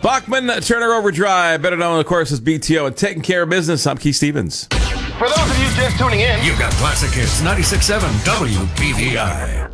Bachman Turner Overdrive, better known, of course, as BTO, and Taking Care of Business. I'm Keith Stevens. For those of you just tuning in, you've got Classic Hits 96.7 WBVI.